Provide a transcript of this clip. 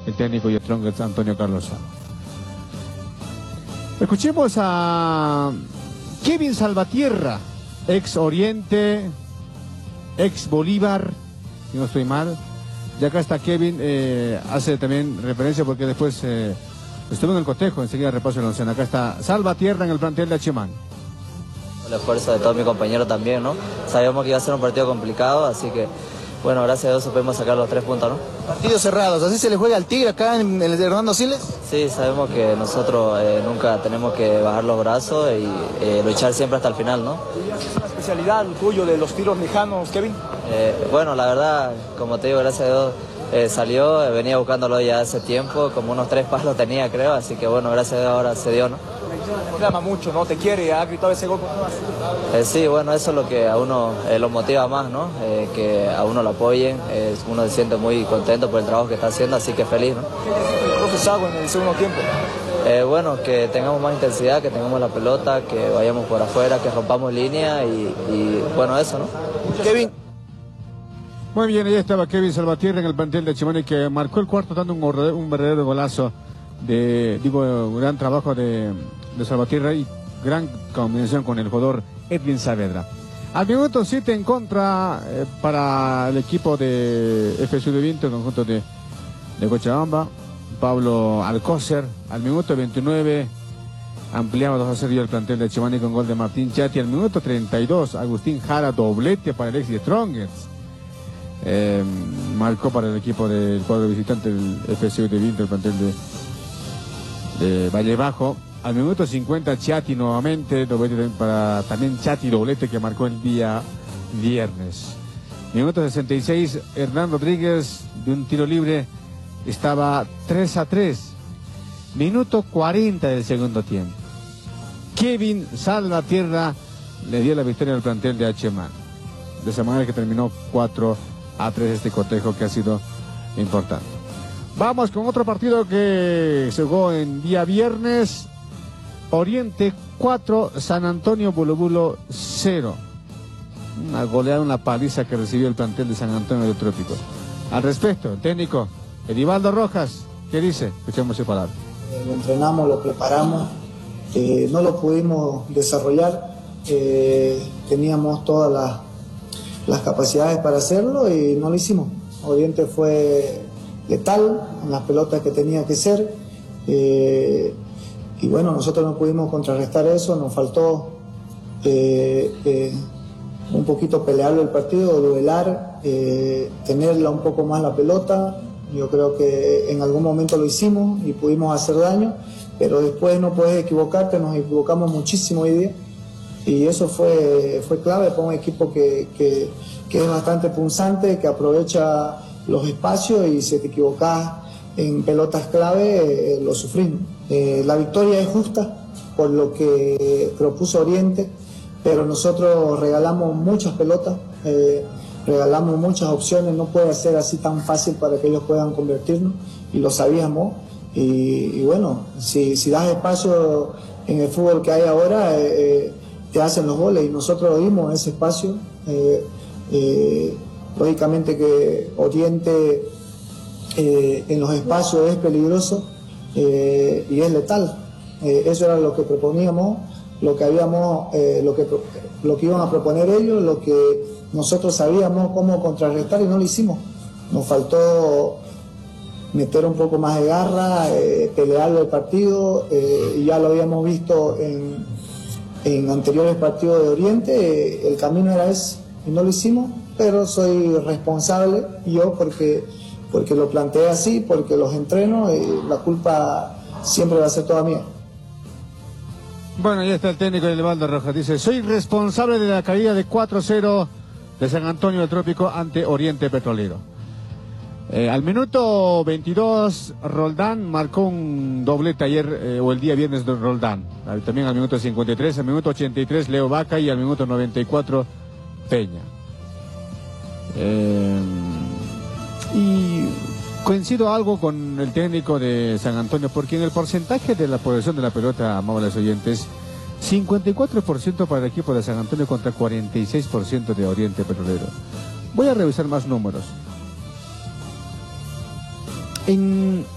el técnico y Strongest Antonio Carlos Sama. Escuchemos a Kevin Salvatierra, ex Oriente, ex Bolívar, si no estoy mal. Y acá está Kevin, hace también referencia porque después estuvo en el cotejo, enseguida repaso el onceno. Acá está Salvatierra en el plantel de Achimán. El esfuerzo de todos mis compañeros también, ¿no? Sabíamos que iba a ser un partido complicado, así que, bueno, gracias a Dios supimos sacar los 3 puntos, ¿no? Partidos cerrados, ¿así se le juega al Tigre acá en el de Hernando Siles? Sí, sabemos que nosotros nunca tenemos que bajar los brazos y luchar siempre hasta el final, ¿no? ¿Es una especialidad tuyo de los tiros lejanos, Kevin? Bueno, la verdad, como te digo, gracias a Dios salió, venía buscándolo ya hace tiempo, como unos 3 palos tenía, creo, así que bueno, gracias a Dios ahora se dio, ¿no? Reclama mucho, ¿no? Te quiere, ha gritado ese gol. Sí, bueno, eso es lo que a uno lo motiva más, ¿no? Que a uno lo apoyen, uno se siente muy contento por el trabajo que está haciendo, así que feliz, ¿no? ¿Qué el profe Sago en el segundo tiempo? Bueno, que tengamos más intensidad, que tengamos la pelota, que vayamos por afuera, que rompamos línea y bueno, eso, ¿no? Kevin. Muy bien, ahí estaba Kevin Salvatierra en el plantel de Achimán, que marcó el cuarto dando un verdadero golazo un gran trabajo de Salvatierra y gran combinación con el jugador Edwin Saavedra. Al minuto 7 en contra para el equipo de FSU de Vinto, el conjunto de Cochabamba, Pablo Alcócer. Al minuto 29 ampliaba 2-0 el plantel de Achimán con gol de Martín Chati. Al minuto 32 Agustín Jara, doblete para el ex de Strongest. Marcó para el equipo del cuadro visitante del FSU de Vinto, el plantel de Valle Bajo. Al minuto 50 Chati nuevamente, doblete para también Chati, doblete que marcó el día viernes. Minuto 66 Hernán Rodríguez de un tiro libre, estaba 3-3. Minuto 40 del segundo tiempo, Kevin Salvatierra le dio la victoria al plantel de Achimán. De esa manera que terminó 4-3 este cotejo que ha sido importante. Vamos con otro partido que se jugó en día viernes. Oriente 4, San Antonio Bulobulo 0. Una goleada, una paliza que recibió el plantel de San Antonio del Trópico. Al respecto, el técnico Edivaldo Rojas, ¿qué dice? Escuchemos su palabra. Lo entrenamos, lo preparamos, no lo pudimos desarrollar, teníamos todas las capacidades para hacerlo y no lo hicimos. Oriente fue letal en las pelotas que tenía que ser, y bueno, nosotros no pudimos contrarrestar eso, nos faltó un poquito pelearlo el partido, duelar, tenerla un poco más la pelota. Yo creo que en algún momento lo hicimos y pudimos hacer daño, pero después no puedes equivocarte, nos equivocamos muchísimo hoy día y eso fue clave para un equipo que es bastante punzante, que aprovecha los espacios y si te equivocas en pelotas clave lo sufrimos. La victoria es justa por lo que propuso Oriente, pero nosotros regalamos muchas pelotas, regalamos muchas opciones, no puede ser así tan fácil para que ellos puedan convertirnos y lo sabíamos y bueno, si das espacio en el fútbol que hay ahora te hacen los goles y nosotros dimos ese espacio. Lógicamente que Oriente en los espacios es peligroso y es letal. Eso era lo que proponíamos, lo que habíamos, lo que iban a proponer ellos, lo que nosotros sabíamos cómo contrarrestar y no lo hicimos. Nos faltó meter un poco más de garra, pelearlo el partido, y ya lo habíamos visto en anteriores partidos de Oriente, el camino era ese y no lo hicimos, pero soy responsable yo porque lo planteé así, porque los entreno y la culpa siempre va a ser toda mía. Bueno, ahí está el técnico de Edivaldo Rojas, dice: soy responsable de la caída de 4-0 de San Antonio del Trópico ante Oriente Petrolero. Al minuto 22 Roldán marcó un doblete ayer o el día viernes de Roldán. También al minuto 53, al minuto 83 Leo Vaca y al minuto 94 Peña. Y coincido algo con el técnico de San Antonio, porque en el porcentaje de la posesión de la pelota, amables oyentes, 54% para el equipo de San Antonio contra 46% de Oriente Petrolero. Voy a revisar más números. En